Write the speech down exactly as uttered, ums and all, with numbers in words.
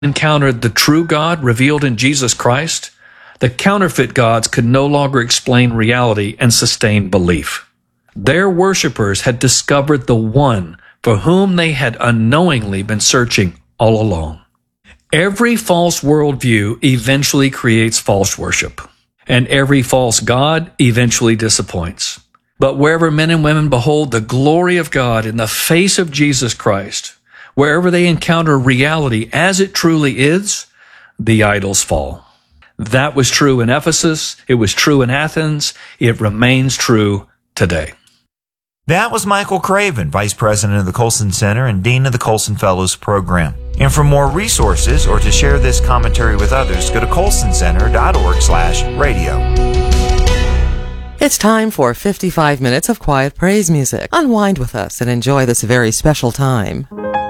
encountered the true God revealed in Jesus Christ, the counterfeit gods could no longer explain reality and sustain belief. Their worshippers had discovered the one for whom they had unknowingly been searching all along. Every false worldview eventually creates false worship, and every false god eventually disappoints. But wherever men and women behold the glory of God in the face of Jesus Christ, wherever they encounter reality as it truly is, the idols fall. That was true in Ephesus. It was true in Athens. It remains true today. That was Michael Craven, Vice President of the Colson Center and Dean of the Colson Fellows Program. And for more resources or to share this commentary with others, go to colson center dot org slash radio. It's time for fifty-five minutes of quiet praise music. Unwind with us and enjoy this very special time.